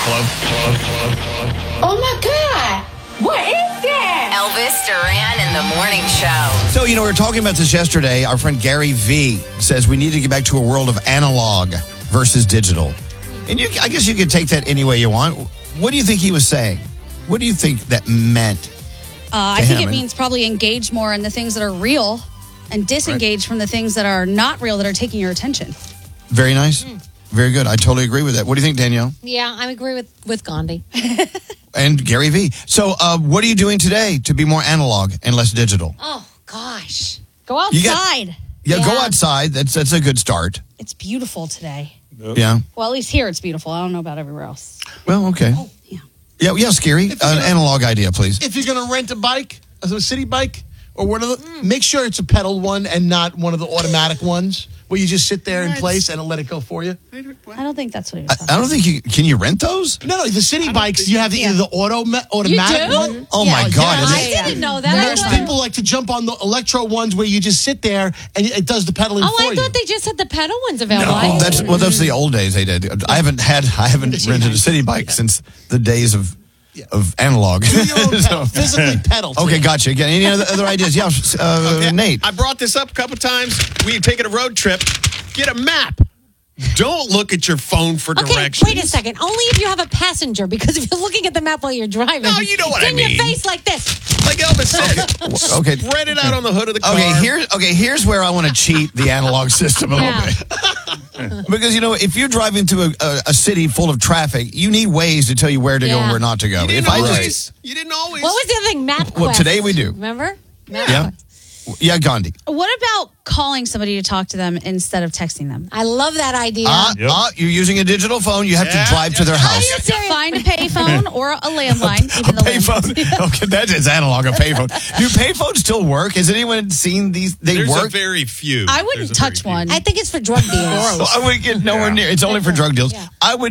Oh my God. What is that? Elvis Duran in the morning show. So, we were talking about this yesterday. Our friend Gary V says we need to get back to a world of analog versus digital. And I guess you could take that any way you want. What do you think he was saying? What do you think that meant? I think it means probably engage more in the things that are real and disengage from the things that are not real that are taking your attention. Very nice. Very good. I totally agree with that. What do you think, Danielle? Yeah, I agree with Gandhi. And Gary V. So, what are you doing today to be more analog and less digital? Oh, gosh. Go outside. Go outside. That's a good start. It's beautiful today. Yeah. Well, at least here it's beautiful. I don't know about everywhere else. Well, okay. Yeah, Scary. An analog idea, please. If you're going to rent a bike, a city bike, or one of the, make sure it's a pedal one and not one of the automatic ones where you just sit there in place and let it go for you. I don't think that's what he was talking I don't think can you rent those? No, the city bikes, you have either the automatic one. Oh, my God. I didn't know that. Most people like to jump on the electro ones where you just sit there and it does the pedaling for you. I thought they just had the pedal ones available. No, that's the old days they did. I haven't rented a city bike since the days of analog. Do your own pedal, physically pedal. Okay, gotcha. Again, any other ideas? Yeah, Nate. I brought this up a couple times. We've taken a road trip. Get a map. Don't look at your phone for directions. Wait a second. Only if you have a passenger, because if you're looking at the map while you're driving, No, you know what I mean. your face like this. Like Elvis said. Okay. Spread it out on the hood of the car. Here's where I want to cheat the analog system a little bit. Because, if you're driving through a city full of traffic, you need ways to tell you where to go and where not to go. You didn't always. What was the other thing? MapQuest. Well, today we do. Remember? Yeah, Gandhi. What about calling somebody to talk to them instead of texting them? I love that idea. You're using a digital phone. You have to drive to their house. Find a payphone or a landline. Even the payphone. Okay, that is analog, a payphone. Do payphones still work? Has anyone seen these? There's work? There's very few. I wouldn't touch one. I think it's for drug dealers. I would get nowhere near. It's only for drug deals. I would